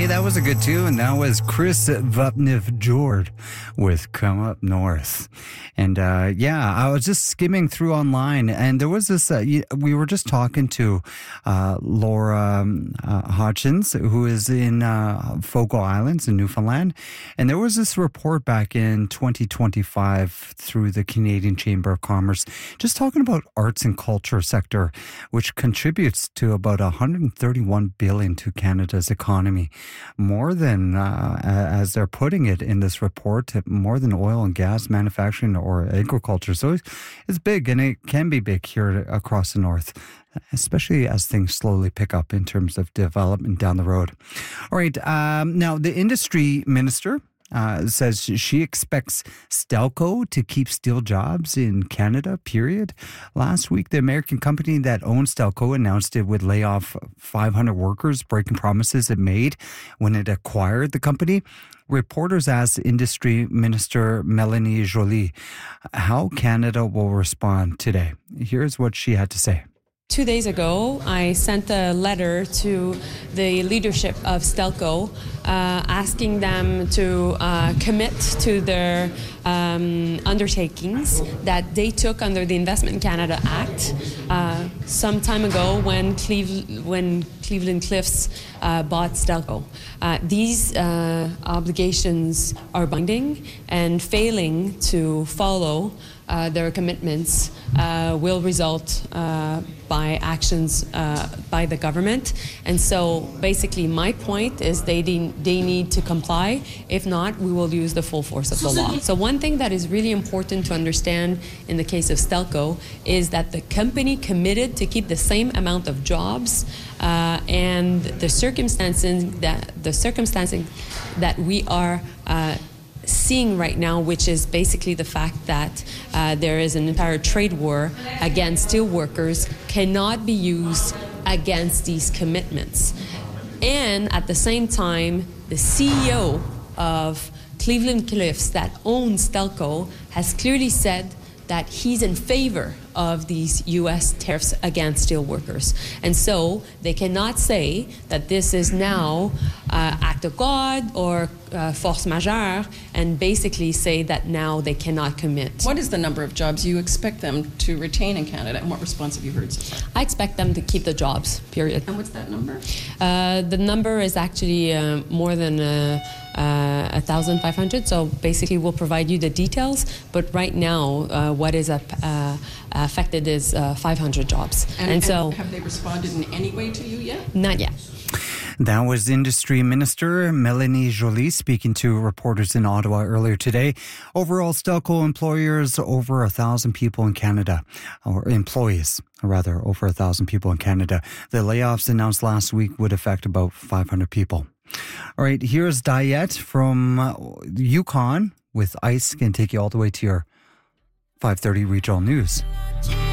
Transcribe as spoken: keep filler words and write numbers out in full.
Hey, that was a good tune. That was Chris Vapnev-Jord with Come Up North. And uh, yeah, I was just skimming through online, and there was this, uh, we were just talking to uh, Laura um, uh, Hodgins, who is in uh, Fogo Islands in Newfoundland. And there was this report back in twenty twenty-five through the Canadian Chamber of Commerce, just talking about arts and culture sector, which contributes to about one hundred thirty-one billion dollars to Canada's economy. More than, uh, as they're putting it in this report, more than oil and gas manufacturing or agriculture. So it's big, and it can be big here across the north, especially as things slowly pick up in terms of development down the road. All right. Um, now, the industry minister Uh, says she expects Stelco to keep steel jobs in Canada, period. Last week, the American company that owns Stelco announced it would lay off five hundred workers, breaking promises it made when it acquired the company. Reporters asked Industry Minister Mélanie Joly how Canada will respond today. Here's what she had to say. Two days ago, I sent a letter to the leadership of Stelco uh, asking them to uh, commit to their um, undertakings that they took under the Investment Canada Act uh, some time ago when, Cleve- when Cleveland Cliffs uh, bought Stelco. Uh, these uh, obligations are binding, and failing to follow uh, their commitments uh, will result uh, by actions uh, by the government. And so basically my point is they they need to comply. If not, we will use the full force of the law. So one thing that is really important to understand in the case of Stelco is that the company committed to keep the same amount of jobs uh, and the circumstances that the circumstances that we are uh, seeing right now, which is basically the fact that uh, there is an entire trade war against steel workers, cannot be used against these commitments. And at the same time, the C E O of Cleveland Cliffs that owns Stelco has clearly said that he's in favor of these U S tariffs against steel workers. And so they cannot say that this is now uh, act of God or uh, force majeure and basically say that now they cannot commit. What is the number of jobs you expect them to retain in Canada, and what response have you heard so far? I expect them to keep the jobs, period. And what's that number? Uh, the number is actually uh, more than uh, uh, one thousand five hundred, so basically we'll provide you the details, but right now uh, what is up, uh, affected is uh, five hundred jobs. And, and, and so have they responded in any way to you yet? Not yet. That was Industry Minister Mélanie Joly speaking to reporters in Ottawa earlier today. Overall, Stelco employers over a thousand people in Canada, or employees, rather, over a thousand people in Canada. The layoffs announced last week would affect about five hundred people. All right, here's Diet from uh, Yukon with ICE. Can take you all the way to your five thirty regional news.